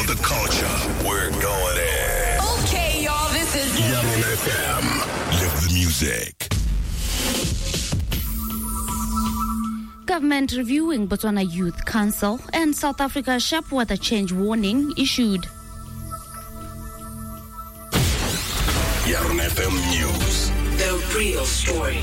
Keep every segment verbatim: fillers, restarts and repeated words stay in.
the culture. We're going in. Okay, y'all, this is Young F M. Live the music. Government reviewing Botswana Youth Council and South Africa sharp weather change warning issued. Young F M News. the real story.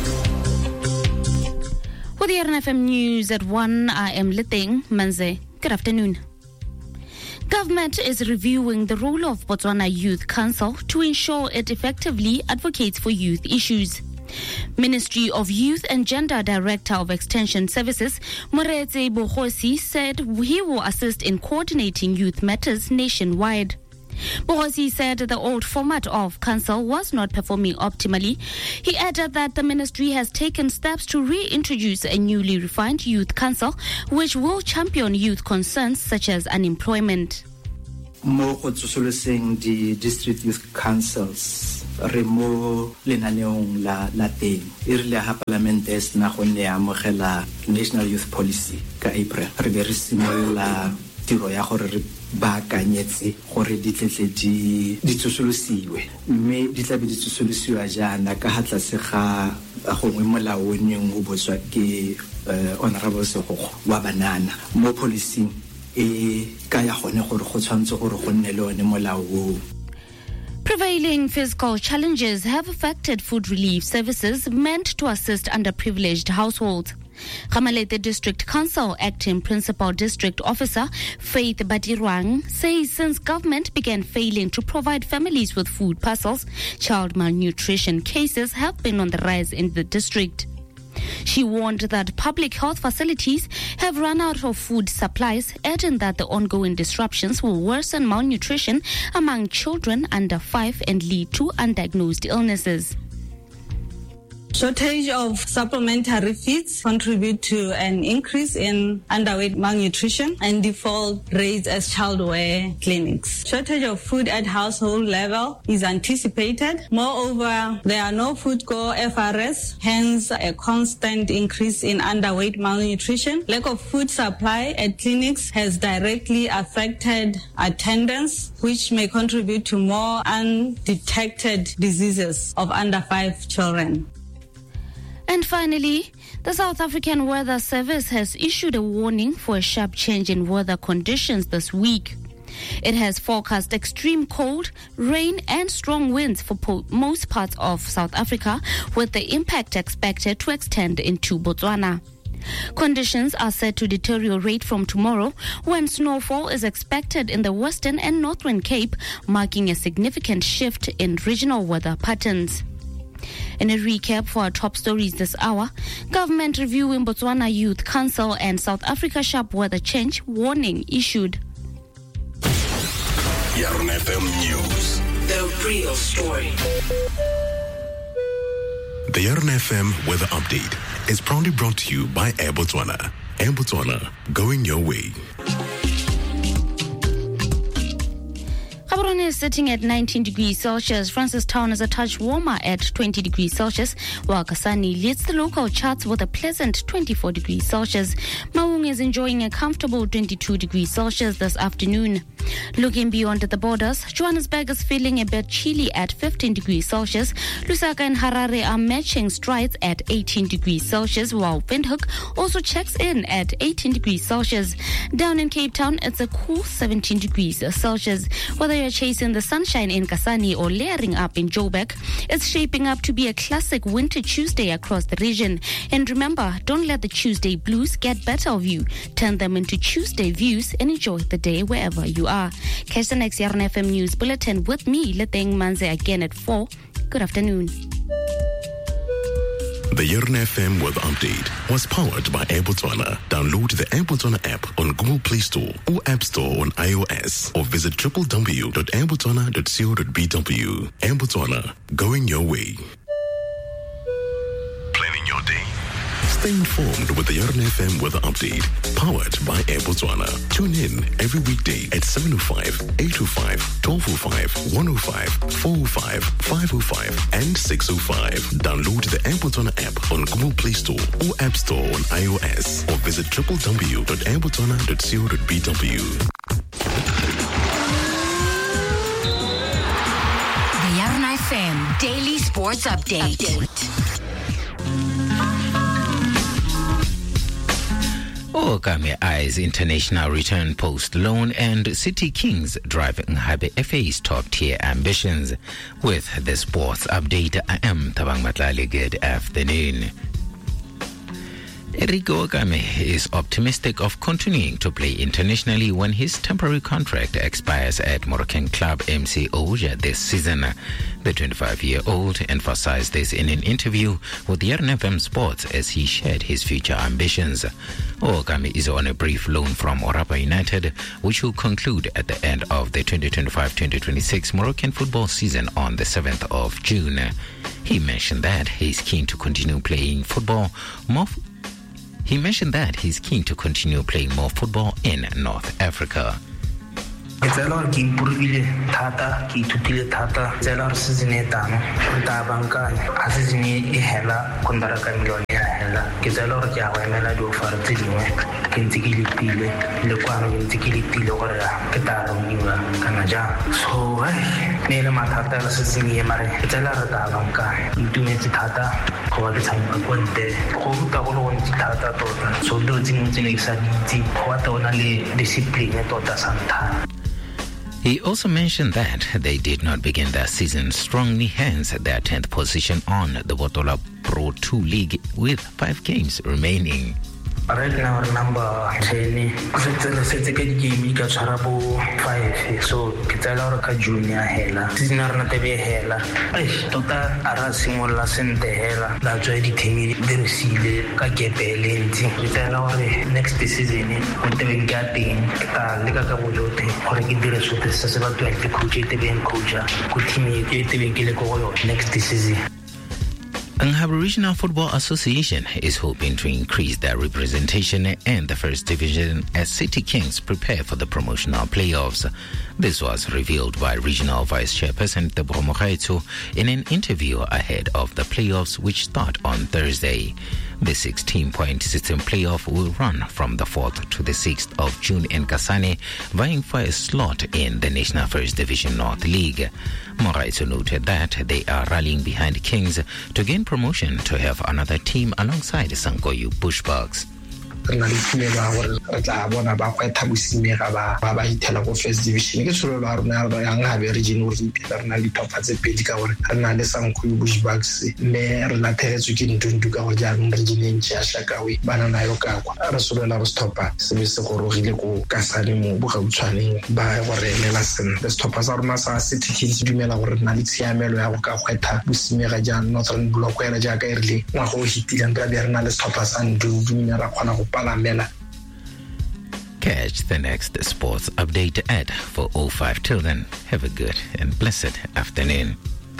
With the Yarn F M News at one, I am Leteng Manze. Good afternoon. Government is reviewing the role of Botswana Youth Council to ensure it effectively advocates for youth issues. Ministry of Youth and Gender Director of Extension Services, Moretze Bohosi, said he will assist in coordinating youth matters nationwide. Bohosi said the old format of council was not performing optimally. He added that the ministry has taken steps to reintroduce a newly refined youth council, which will champion youth concerns such as unemployment. Mo go tsosoloseng di district youth councils re mo lenaneong la la teng e rile ha parliament es na go ne amogela national youth policy ka April re be re simolla tiro ya gore re ba kanyetse gore di tletle di di tsosolosiwe mme di tla be di tsosolosiwa jana ka hatla se ga gongwe molaong go botswa ke honorable Sekgokgo wa banana mo policy e kaya gone gore go tshwantse gore go nne le one molao o. Prevailing fiscal challenges have affected food relief services meant to assist underprivileged households. Gamalete District Council Acting Principal District Officer Faith Badirwang says since government began failing to provide families with food parcels, child malnutrition cases have been on the rise in the district. She warned that public health facilities have run out of food supplies, adding that the ongoing disruptions will worsen malnutrition among children under five and lead to undiagnosed illnesses. Shortage of supplementary feeds contribute to an increase in underweight malnutrition and default rates as childcare clinics. Shortage of food at household level is anticipated. Moreover, there are no food core F R S, hence a constant increase in underweight malnutrition. Lack of food supply at clinics has directly affected attendance, which may contribute to more undetected diseases of under five children. And finally, the South African Weather Service has issued a warning for a sharp change in weather conditions this week. It has forecast extreme cold, rain and strong winds for po- most parts of South Africa, with the impact expected to extend into Botswana. Conditions are set to deteriorate from tomorrow when snowfall is expected in the Western and Northern Cape, marking a significant shift in regional weather patterns. In a recap for our top stories this hour, government reviewing Botswana Youth Council and South Africa sharp weather change warning issued. Yarn F M News. The real story. The Yarn F M Weather Update is proudly brought to you by Air Botswana. Air Botswana, going your way. Gaborone is sitting at nineteen degrees Celsius. Francistown is a touch warmer at twenty degrees Celsius, while Kasani leads the local charts with a pleasant twenty-four degrees Celsius. Maung is enjoying a comfortable twenty-two degrees Celsius this afternoon. Looking beyond the borders, Johannesburg is feeling a bit chilly at fifteen degrees Celsius. Lusaka and Harare are matching strides at eighteen degrees Celsius, while Windhoek also checks in at eighteen degrees Celsius. Down in Cape Town, it's a cool seventeen degrees Celsius. Whether you're chasing the sunshine in Kasani or layering up in Joburg, it's shaping up to be a classic winter Tuesday across the region. And remember, don't let the Tuesday blues get better of you. Turn them into Tuesday views and enjoy the day wherever you are. Catch the next Yarn F M News Bulletin with me, Leteng Manze, again at four. Good afternoon. The Yarn F M Weather Update was powered by Air Botswana. Download the Air Botswana app on Google Play Store or App Store on iOS, or visit w w w dot air botswana dot co dot b w. Air Botswana, going your way. Planning your day? Stay informed with the Yarn F M Weather Update, powered by Air Botswana. Tune in every weekday at seven oh five, eight oh five, twelve oh five, one oh five, four oh five, five oh five, and six oh five. Download the Air Botswana app on Google Play Store or App Store on iOS, or visit w w w dot air botswana dot co dot b w. Sports Update. Update. Okame eyes international return post loan and City Kings drive Nghabe F A's top-tier ambitions. With the sports update, I am Tabang Matlali. Good afternoon. Erico Okame is optimistic of continuing to play internationally when his temporary contract expires at Moroccan club M C Oja this season. The twenty-five-year-old emphasized this in an interview with the R N F M Sports as he shared his future ambitions. Okame is on a brief loan from Orapa United, which will conclude at the end of the twenty twenty-five twenty twenty-six Moroccan football season on the seventh of June. He mentioned that he's keen to continue playing football more f- He mentioned that he's keen to continue playing more football in North Africa. It's a lot of Purvile Tata, Kitutile Tata, Zeller Sizinetano, Tabanka, Azizini Hela, Kondaraka Millionaire Hela, Gizalor Jawa Melado for Tidime, Kintikili Pile, Lequano Kintikili Pile or Kataro Niva, Kanaja. So, Nela Tata Sizini Mare, Zeller Tabanka, Intumeti Tata, Kovakitan Quente, Kovutavon Tata Tota, so doing Sanity, what only discipline Tota Santa. He also mentioned that they did not begin their season strongly, hence their tenth position on the Botola Pro two League with five games remaining. Right now, number ten, it's a good game. You got five, so it's a lot of junior hela. This is not a baby hela. I tota arasing wala sente hela. That's why the team they receive kagepe lenti. It's a lot of next season. When they get in, kita liga kabulote. Or get the result. This is about twenty coach. They be in coach. Good team. They be kile kolo next season. Nghabe Regional Football Association is hoping to increase their representation in the first division as City Kings prepare for the promotional playoffs. This was revealed by Regional Vice Chairperson Tebogo Mogaetso in an interview ahead of the playoffs, which start on Thursday. The sixteen-point system playoff will run from the fourth to the sixth of June in Kasane, vying for a slot in the National First Division North League. Mogaetso noted that they are rallying behind Kings to gain promotion to have another team alongside Sankoyu Bushbucks. Re tla bona ba kwa thabusimega ba ba itela go first division ke tsholo ba rona ba yang ha be region o re re na le top tse pedi ka gore re na le Sankoyu Bushbucks le re la theretswe ke ndundu ka go ja region e ntse ya shakawe bana na yo ka kwa re solela go stopa se be se go rogile go Kasane mo bo ga utshwaneng ba go re lela sen le stopa sa rona sa City Kings dumela gore na le tsiamelo ya go ka gwetha busimega ja Northern Block ya ja ka irile wa go hitile ntra be re na le stopa sa ndundu mme ra khona go Catch the next sports update at four oh five. Till then, have a good and blessed afternoon.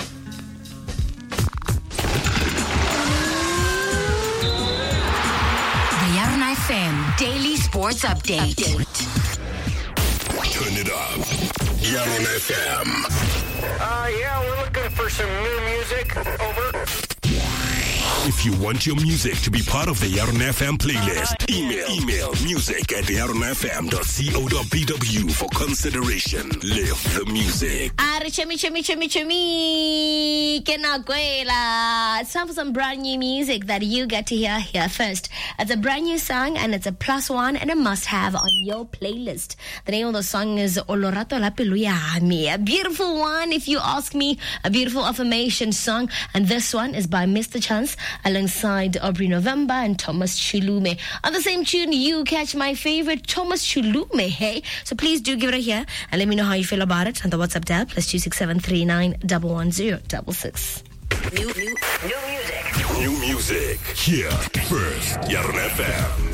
The R N F M Daily Sports Update. Update. Turn it up. R N F M. Uh, yeah, we're looking for some new music. Over. If you want your music to be part of the R N F M playlist, email email music at r n f m dot co dot b w for consideration. Live the music. Chemi, chemi, chemi, chemi. It's time for some brand new music that you get to hear here first. It's a brand new song and it's a plus one and a must-have on your playlist. The name of the song is Olorato la Pelu ya Mi. A beautiful one, if you ask me. A beautiful affirmation song. And this one is by Mister Chance alongside Aubrey November and Thomas Chulume. On the same tune, you catch my favorite Thomas Chulume, hey? So please do give it a hear and let me know how you feel about it on the WhatsApp dial plus two six seven three nine one one zero six six. New, new, new music. New music. Here first. R N F M.